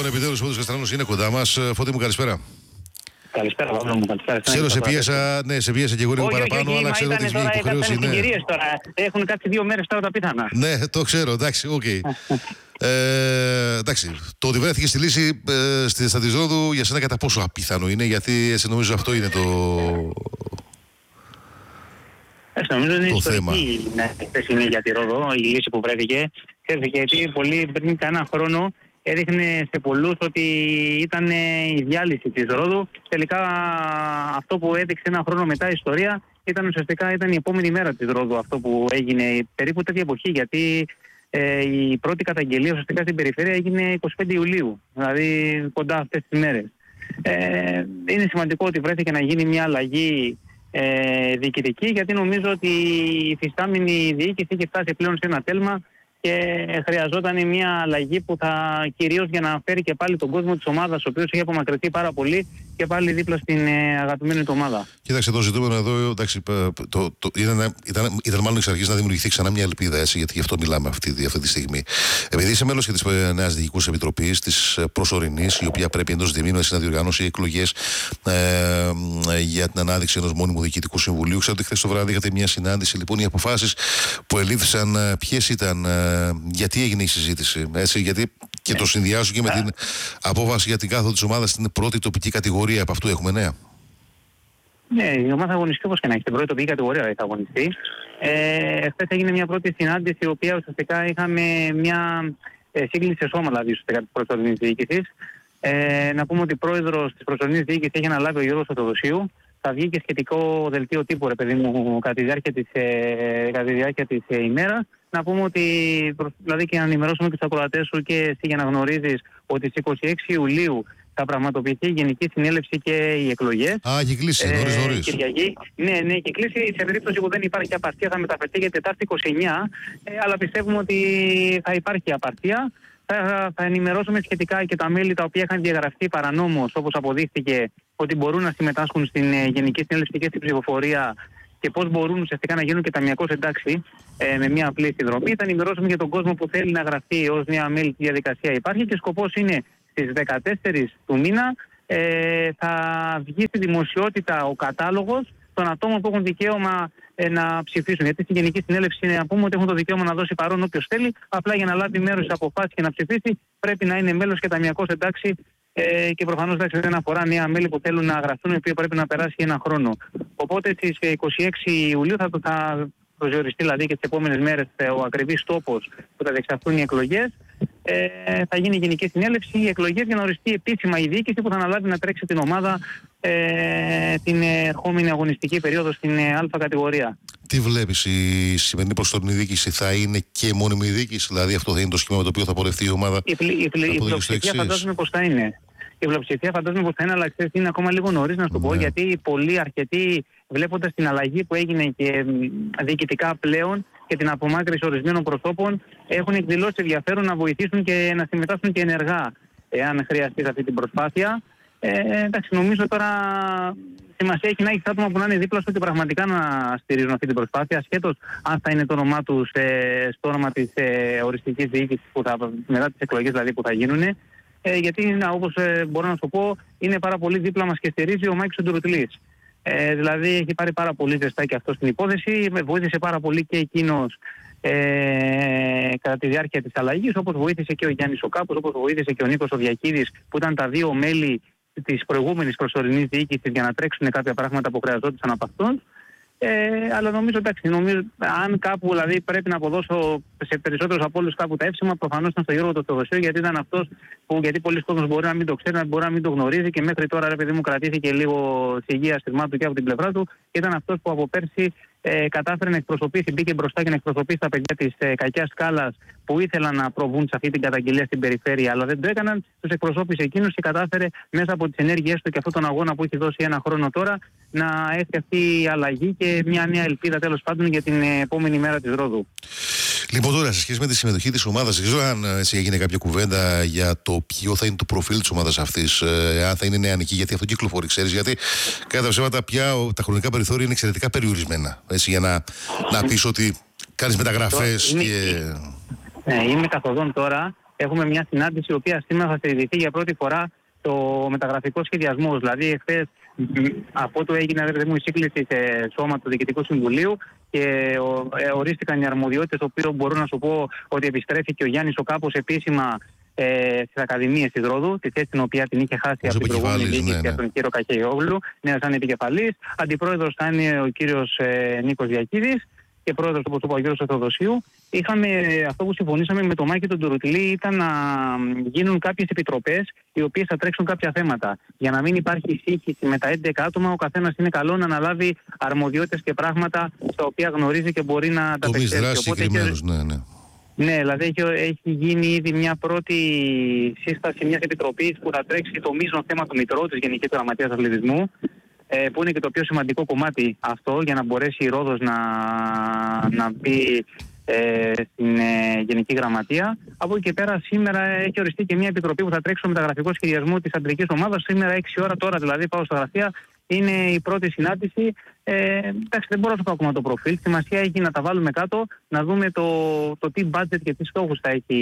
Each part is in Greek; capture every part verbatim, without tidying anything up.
επιτέλους ο Φώτης Καστράνος είναι κοντά μας. Φώτη μου, καλησπέρα. Καλησπέρα, Παύλο μου, καλησπέρα. Ξέρω, σε πίεσα, ναι, σε πίεσα και εγώ λίγο όχι, παραπάνω, όχι, όχι, αλλά ξέρω ότι έχει μια υποχρέωση. Ναι. Συγκυρίες τώρα. Έχουν κάτσει δύο μέρες τώρα τα πιθανά. Ναι, το ξέρω, εντάξει, οκ. Okay. ε, εντάξει, το ότι βρέθηκε στη λύση ε, στη στα της Ρόδου για σένα κατά πόσο απίθανο είναι, γιατί εσύ νομίζω αυτό είναι το, Εσύ, νομίζω είναι το ιστορική είναι για τη Ρόδο η λύση που βρέθηκε. Ξέρετε, γιατί πολύ πριν κανένα χρόνο έδειχνε σε πολλούς ότι ήταν η διάλυση της Ρόδου. Τελικά αυτό που έδειξε ένα χρόνο μετά η ιστορία ήταν ουσιαστικά ήταν η επόμενη μέρα της Ρόδου αυτό που έγινε περίπου τέτοια εποχή, γιατί ε, η πρώτη καταγγελία ουσιαστικά στην περιφέρεια έγινε εικοστή πέμπτη Ιουλίου, δηλαδή κοντά αυτές τις μέρες. Ε, είναι σημαντικό ότι βρέθηκε να γίνει μια αλλαγή ε, διοικητική, γιατί νομίζω ότι η φυστάμενη διοίκηση είχε φτάσει πλέον σε ένα τέλμα και χρειαζόταν μια αλλαγή που θα κυρίως για να φέρει και πάλι τον κόσμο της ομάδας, ο οποίος έχει απομακρυνθεί πάρα πολύ, και πάλι δίπλα στην ε, αγαπημένη του ομάδα. Κοίταξε, το ζητούμενο εδώ εντάξει, το, το, το, ήταν, ήταν, ήταν μάλλον εξ αρχής να δημιουργηθεί ξανά μια ελπίδα, έτσι, γιατί γι' αυτό μιλάμε αυτή, αυτή τη στιγμή. Επειδή είσαι μέλος και της Νέας Διοικητικής Επιτροπής, της προσωρινής, η οποία πρέπει εντός διμήνου να διοργανώσει εκλογές ε, για την ανάδειξη ενός μόνιμου διοικητικού συμβουλίου. Ξέρω ότι χθες το βράδυ είχατε μια συνάντηση. Λοιπόν, οι αποφάσεις που ελήφθησαν, ποιες ήταν, γιατί έγινε η συζήτηση, έτσι, γιατί και το συνδυάζω και με την απόφαση για την κάθοδο της ομάδας στην πρώτη τοπική κατηγορία. Από αυτού έχουμε νέα. Ναι, η ομάδα θα αγωνιστεί όπως και να έχει. Στην πρώτη τοπική κατηγορία θα αγωνιστεί. Ε, χθες έγινε μια πρώτη συνάντηση, η οποία ουσιαστικά είχαμε μια ε, σύγκληση σε σώμα, δηλαδή ουσιαστικά της προσωρινής διοίκησης. Ε, να πούμε ότι πρόεδρος της προσωρινής διοίκησης έχει αναλάβει ο Γιώργος Ορθοδοσίου. Θα βγει και σχετικό δελτίο τύπου, ρε παιδί μου, κατά τη διάρκεια της, ε, κατά τη διάρκεια της ε, ημέρας. Να πούμε ότι, δηλαδή, και να ενημερώσουμε και τους ακροατές σου και εσύ για να γνωρίζεις ότι στις είκοσι έξι Ιουλίου θα πραγματοποιηθεί η Γενική Συνέλευση και οι εκλογές. Α, έχει κλείσει, ε, νωρίς νωρίς. Κυριακή. Ναι, ναι, έχει κλείσει. Σε περίπτωση που δεν υπάρχει απαρτία θα μεταφερθεί για Τετάρτη είκοσι εννέα, ε, αλλά πιστεύουμε ότι θα υπάρχει απαρτία. Θα, θα ενημερώσουμε σχετικά και τα μέλη τα οποία είχαν διαγραφεί παρανόμως, όπως αποδείχθηκε, ότι μπορούν να συμμετάσχουν στην ε, Γενική Συνέλευση και στην ψηφοφορία, και πώς μπορούν ουσιαστικά να γίνουν και ταμιακώς εντάξει ε, με μια απλή συνδρομή. Θα ενημερώσουμε για τον κόσμο που θέλει να γραφτεί ως νέα μέλη τη διαδικασία. Υπάρχει και σκοπός είναι στις δεκατέσσερις του μήνα ε, θα βγει στη δημοσιότητα ο κατάλογος των ατόμων που έχουν δικαίωμα ε, να ψηφίσουν. Γιατί στη Γενική Συνέλευση να πούμε ότι έχουν το δικαίωμα να δώσει παρόν όποιος θέλει, απλά για να λάβει μέρος στις αποφάσεις και να ψηφίσει πρέπει να είναι μέλος και ταμιακώς εντάξει. Ε, και προφανώς δεν αφορά νέα μέλη που θέλουν να γραφτούν, οι οποίοι πρέπει να περάσει ένα χρόνο. Οπότε στις εικοστή έκτη Ιουλίου θα, θα προσδιοριστεί, δηλαδή, και τις επόμενες μέρες ο ακριβής τόπος που θα διεξαχθούν οι εκλογές. Ε, θα γίνει η Γενική Συνέλευση, οι εκλογές, για να οριστεί επίσημα η διοίκηση που θα αναλάβει να τρέξει την ομάδα ε, την ερχόμενη αγωνιστική περίοδο στην ε, Α κατηγορία. Τι βλέπεις, η σημερινή προσωρινή διοίκηση θα είναι και μόνιμη διοίκηση, δηλαδή αυτό θα είναι το σχήμα με το οποίο θα πορευτεί η ομάδα? Η, πλη, η, πλη, η πλειοψηφία φαντάζομαι πως θα είναι. Η πλειοψηφία φαντάζομαι πως θα είναι, αλλά ξέρεις, είναι ακόμα λίγο νωρίς να σου το πω, γιατί πολλοί αρκετοί, βλέποντας την αλλαγή που έγινε και διοικητικά πλέον και την απομάκρυνση ορισμένων προσώπων, έχουν εκδηλώσει ενδιαφέρον να βοηθήσουν και να συμμετάσχουν και ενεργά, εάν χρειαστεί αυτή την προσπάθεια. Ε, εντάξει, νομίζω τώρα σημασία έχει να έχει άτομα που να είναι δίπλα σου και πραγματικά να στηρίζουν αυτή την προσπάθεια, ασχέτως αν θα είναι το όνομά τους ε, στο όνομα της ε, οριστικής διοίκησης που θα, μετά τις εκλογές δηλαδή που θα γίνουν. Ε, γιατί, όπως ε, μπορώ να σου πω, είναι πάρα πολύ δίπλα μας και στηρίζει ο Μάικος Ντουρτλής. Ε, δηλαδή έχει πάρει πάρα πολύ ζεστά και αυτό στην υπόθεση, με βοήθησε πάρα πολύ και εκείνος ε, κατά τη διάρκεια της αλλαγής, όπως βοήθησε και ο Γιάννης ο Κάπος, όπως βοήθησε και ο Νίκος ο Διακίδης, που ήταν τα δύο μέλη της προηγούμενης προσωρινής διοίκησης για να τρέξουν κάποια πράγματα που χρειαζόντουσαν από αυτόν. Ε, αλλά νομίζω, εντάξει, νομίζω, αν κάπου δηλαδή πρέπει να αποδώσω σε περισσότερους από όλους κάπου τα εύσημα, προφανώς ήταν στο Γιώργο το Θεοδοσίου, γιατί ήταν αυτός που, γιατί πολλοί κόσμος μπορεί να μην το ξέρει, μπορεί να μην το γνωρίζει, και μέχρι τώρα, ρε παιδί μου, κρατήθηκε λίγο σιγεία στριμά του και από την πλευρά του. Ήταν αυτός που από πέρσι ε, κατάφερε να εκπροσωπήσει, μπήκε μπροστά και να εκπροσωπήσει τα παιδιά της ε, κακιάς σκάλας που ήθελαν να προβούν σε αυτή την καταγγελία στην περιφέρεια, αλλά δεν το έκαναν. Τους εκπροσώπησε εκείνος και κατάφερε μέσα από τις ενέργειές του και αυτόν τον αγώνα που έχει δώσει ένα χρόνο τώρα να έρθει αυτή η αλλαγή και μια νέα ελπίδα, τέλος πάντων, για την επόμενη μέρα της Ρόδου. Λοιπόν, τώρα σε σχέση με τη συμμετοχή της ομάδας, δεν ξέρω αν έτσι έγινε κάποια κουβέντα για το ποιο θα είναι το προφίλ της ομάδας αυτής, ε, αν θα είναι νεανική, γιατί αυτό κυκλοφορεί, ξέρεις, γιατί κατά τα ψέματα πια τα χρονικά περιθώρια είναι εξαιρετικά περιορισμένα. Έτσι, για να, να πεις ότι κάνεις μεταγραφές είναι, και... Ναι, είμαι καθοδόν τώρα. έχουμε μια συνάντηση η οποία σήμερα θα συζητηθεί για πρώτη φορά το μεταγραφικό σχεδιασμό. Δηλαδή, εχθές από ότου έγινε μου η σύγκληση σε σώμα του Διοικητικού Συμβουλίου και ε, ορίστηκαν οι αρμοδιότητες, το οποίο μπορώ να σου πω ότι επιστρέφει και ο Γιάννης ο Κάπος επίσημα ε, στις Ακαδημίες της Ρόδου, τη θέση την οποία την είχε χάσει ως από την προηγούμενη διοίκηση, ναι, ναι. από τον κύριο Κακεϊόγλου, ναι, σαν επικεφαλής. Αντιπρόεδρος θα είναι ο κύριος ε, Νίκος Διακίδης και πρόεδρος, όπως είπα, ο κύριος Θεοδοσίου. Είχαμε, αυτό που συμφωνήσαμε με τον Μάκη τον Τουρουκλή ήταν να γίνουν κάποιες επιτροπές οι οποίες θα τρέξουν κάποια θέματα. Για να μην υπάρχει σύγχυση με τα έντεκα άτομα, ο καθένας είναι καλό να αναλάβει αρμοδιότητες και πράγματα στα οποία γνωρίζει και μπορεί να τα τομείς δράσης συγκεκριμένους, ναι, ναι. Ναι, δηλαδή έχει, έχει γίνει ήδη μια πρώτη σύσταση μιας επιτροπής που θα τρέξει το μείζον θέμα του Μητρώου, της Γενικής Γραμματείας Αθλητισμού, που είναι και το πιο σημαντικό κομμάτι αυτό για να μπορέσει η Ρόδος να, να μπει ε, στην ε, Γενική Γραμματεία. Από εκεί και πέρα σήμερα έχει οριστεί και μια επιτροπή που θα τρέξει στο μεταγραφικό σχεδιασμό της αντρικής ομάδας. Σήμερα έξι ώρα τώρα δηλαδή πάω στα γραφεία. Είναι η πρώτη συνάντηση. Ε, εντάξει, δεν μπορώ να σου πω ακόμα το προφίλ. Σημασία έχει να τα βάλουμε κάτω, να δούμε το, το τι budget και τι στόχους θα έχει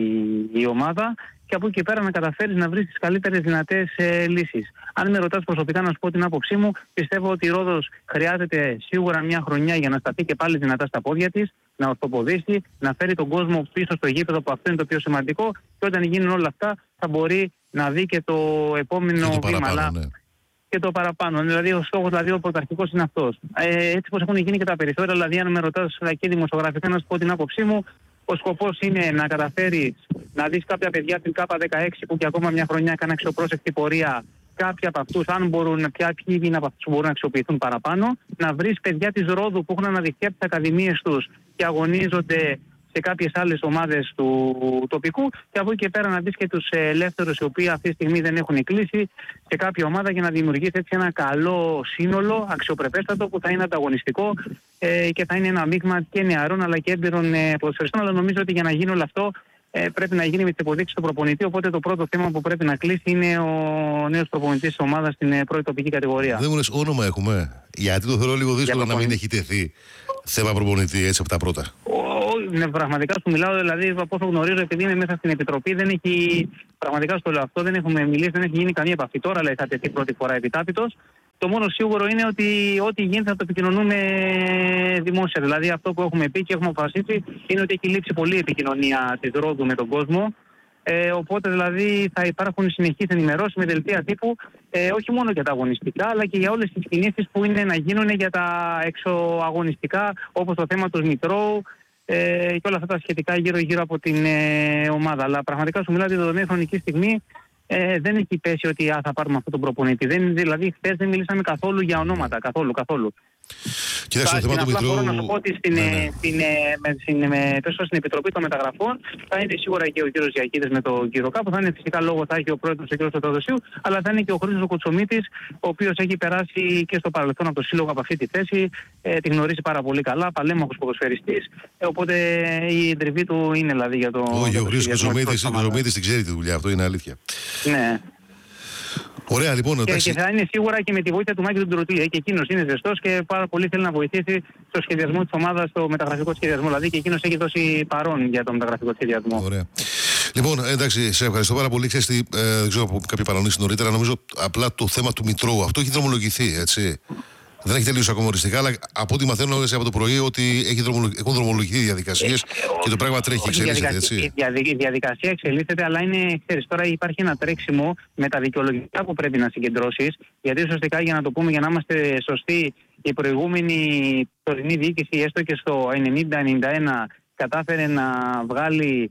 η ομάδα και από εκεί και πέρα να καταφέρεις να βρεις τις καλύτερες δυνατές ε, λύσεις. Αν με ρωτάς προσωπικά να σου πω την άποψή μου, πιστεύω ότι η Ρόδος χρειάζεται σίγουρα μια χρονιά για να σταθεί και πάλι δυνατά στα πόδια της, να ορθοποδήσει, να φέρει τον κόσμο πίσω στο γήπεδο, που αυτό είναι το πιο σημαντικό, και όταν γίνουν όλα αυτά θα μπορεί να δει και το επόμενο και το βήμα. παραπάνω, ναι. Και το παραπάνω. Δηλαδή, ο στόχος, δηλαδή, ο πρωταρχικός είναι αυτός. Ε, έτσι πως έχουν γίνει και τα περιθώρια, δηλαδή, αν με ρωτάς και δημοσιογραφικά να σου πω την άποψή μου, ο σκοπός είναι να καταφέρεις να δεις κάποια παιδιά στην ΚΑΠΑ δεκαέξι που και ακόμα μια χρονιά έκανα αξιοπρόσεκτη πορεία. Κάποιοι από αυτούς, αν μπορούν, ποιοι είναι από αυτούς που μπορούν να αξιοποιηθούν παραπάνω, να βρεις παιδιά της Ρόδου που έχουν αναδειχθεί από τις ακαδημίες τους και αγωνίζονται σε κάποιες άλλες ομάδες του τοπικού, και από εκεί και πέρα να δεις και τους ελεύθερους οι οποίοι αυτή τη στιγμή δεν έχουν κλείσει σε κάποια ομάδα, για να δημιουργήσει έτσι ένα καλό σύνολο, αξιοπρεπέστατο, που θα είναι ανταγωνιστικό ε, και θα είναι ένα μείγμα και νεαρών αλλά και έμπειρων ε, ποδοσφαιριστών. Αλλά νομίζω ότι για να γίνει όλο αυτό ε, πρέπει να γίνει με τις υποδείξεις του προπονητή. Οπότε το πρώτο θέμα που πρέπει να κλείσει είναι ο νέος προπονητής της ομάδας στην ε, πρώτη τοπική κατηγορία. Δεν μου λες όνομα έχουμε? Γιατί το θεωρώ λίγο δύσκολο να μην έχει τεθεί θέμα προπονητή έτσι από τα πρώτα. Ναι, πραγματικά σου μιλάω, δηλαδή από όσο γνωρίζω, επειδή είναι μέσα στην Επιτροπή, δεν έχει, πραγματικά στο λέω αυτό, δεν έχουμε μιλήσει, δεν έχει γίνει καμία επαφή. Τώρα λέει θα τεθεί πρώτη φορά επιτάπητος. Το μόνο σίγουρο είναι ότι ό,τι γίνεται θα το επικοινωνούμε δημόσια. Δηλαδή αυτό που έχουμε πει και έχουμε αποφασίσει είναι ότι έχει λείψει πολλή επικοινωνία της Ρόδου με τον κόσμο. Ε, οπότε δηλαδή θα υπάρχουν συνεχείς ενημερώσεις με δελτία τύπου, ε, όχι μόνο για τα αγωνιστικά, αλλά και για όλες τις κινήσεις που είναι να γίνουν για τα εξωαγωνιστικά, όπως το θέμα του Μητρώου ε, και όλα αυτά τα σχετικά γύρω-γύρω από την ε, ομάδα. Αλλά πραγματικά σου μιλάω, τη δεδομένη χρονική στιγμή ε, δεν έχει πέσει ότι α, θα πάρουμε αυτόν τον προπονητή. Δεν, δηλαδή, χθες δεν μιλήσαμε καθόλου για ονόματα, καθόλου, καθόλου. Κοιτάξτε, το θέμα του Μητρώου. Μπορώ να σου πω ότι στην, ναι, ναι. στην, με, στην, με, στην Επιτροπή των Μεταγραφών θα είναι σίγουρα και ο κύριος Διακίδης με τον κύριο Κάπο. Θα είναι φυσικά λόγο, θα έχει ο πρόεδρος ο κύριος Θεοδοσίου, αλλά θα είναι και ο Χρήστος Κουτσομίτης, ο οποίος έχει περάσει και στο παρελθόν από το Σύλλογο από αυτή τη θέση. Ε, τη γνωρίζει πάρα πολύ καλά, παλέμαχος ποδοσφαιριστής. Ε, οπότε η εντριβή του είναι δηλαδή για το. Όχι, ο Χρήστος Κουτσομίτης την ξέρει τη δουλειά, αυτό είναι αλήθεια. Ναι. Ωραία, λοιπόν, και, και θα είναι σίγουρα και με τη βοήθεια του Μάκη του Τουρουκλή. Και εκείνος είναι ζεστός και πάρα πολύ θέλει να βοηθήσει στο σχεδιασμό της ομάδας, στο μεταγραφικό σχεδιασμό. Δηλαδή και εκείνος έχει δώσει παρόν για τον μεταγραφικό σχεδιασμό. Ωραία. Λοιπόν, εντάξει, σε ευχαριστώ πάρα πολύ. Ξέρεις τι, ε, δεν ξέρω από κάποια παρανόηση νωρίτερα. Νομίζω απλά το θέμα του Μητρώου αυτό έχει δρομολογηθεί, έτσι. Δεν έχει τελείωσει ακόμα οριστικά, αλλά από ό,τι μαθαίνω από το πρωί ότι έχει δρομολογη... έχουν δρομολογηθεί διαδικασίες και το πράγμα τρέχει, εξελίσσεται, έτσι. Η διαδικασία εξελίσσεται, αλλά είναι, ξέρεις, τώρα υπάρχει ένα τρέξιμο με τα δικαιολογικά που πρέπει να συγκεντρώσεις, γιατί ουσιαστικά, για να το πούμε, για να είμαστε σωστοί, η προηγούμενη τωρινή διοίκηση, έστω και στο ενενήντα ενενήντα ένα, κατάφερε να βγάλει.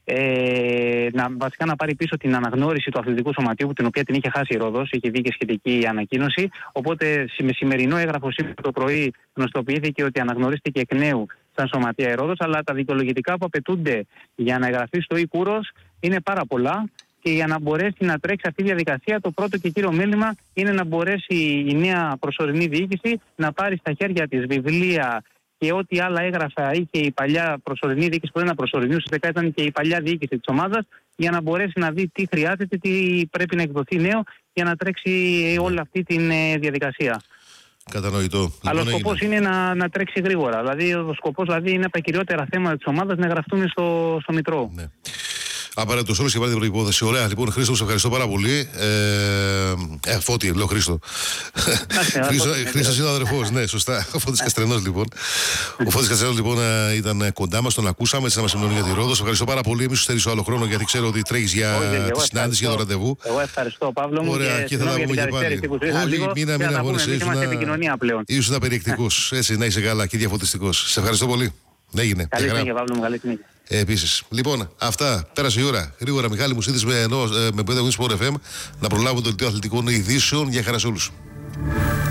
Ε, να, βασικά να πάρει πίσω την αναγνώριση του αθλητικού σωματείου, την οποία την είχε χάσει η Ρόδος, είχε βγει και σχετική ανακοίνωση. Οπότε με σημερινό έγγραφο σήμερα το πρωί γνωστοποιήθηκε ότι αναγνωρίστηκε εκ νέου σαν σωματεία η Ρόδος, αλλά τα δικαιολογητικά που απαιτούνται για να εγγραφεί στο Ικούρος είναι πάρα πολλά. Και για να μπορέσει να τρέξει αυτή η διαδικασία, το πρώτο και κύριο μέλημα είναι να μπορέσει η νέα προσωρινή διοίκηση να πάρει στα χέρια της βιβλία και ό,τι άλλα έγγραφα είχε η παλιά προσωρινή διοίκηση, που είναι προσωρινή, ουσιαστικά ήταν και η παλιά διοίκηση της ομάδας, για να μπορέσει να δει τι χρειάζεται, τι πρέπει να εκδοθεί νέο για να τρέξει όλη αυτή τη διαδικασία. Κατανοητό. Αλλά ο σκοπός είναι να, να τρέξει γρήγορα. Δηλαδή, ο σκοπός δηλαδή, είναι από τα κυριότερα θέματα της ομάδας να γραφτούν στο, στο Μητρώο. Ναι. Απαραίτητο όρο και απαραίτητη προπόθεση. Ωραία, λοιπόν, Χρήστο, σε ευχαριστώ πάρα πολύ. Ε, ε Φώτη, λέω Χρήστο. Χρήστο είναι ο αδερφός, ναι, σωστά. Ο Φώτης Καστρενός, λοιπόν. Ο Φώτης Καστρενός, λοιπόν, ήταν κοντά μας, τον ακούσαμε, έτσι να μας ενημερώνει για τη Ρόδο. Σε ευχαριστώ πάρα πολύ. Μη σου στερήσω άλλο χρόνο, γιατί ξέρω ότι τρέχεις για τη συνάντηση, για το ραντεβού. Εγώ ευχαριστώ, Παύλο μου. Ωραία, και θα τα πούμε και πάλι. Όχι, μην αγχώνεσαι. Ήσουν περιεκτικός. Έτσι, να είσαι καλά και διαφωτιστικός. Σε ευχαριστώ πολύ. Έγινε. Καλή συνέχεια, Παύλο μου, καλή συνέχεια. Ε, Επίσης. Λοιπόν, αυτά. Πέρασε η ώρα. Γρήγορα, Μιχάλη Μουσίδης με, με πέντε Sport εφ εμ να προλάβουν το δελτίο αθλητικών ειδήσεων. Για χαρά σε όλους.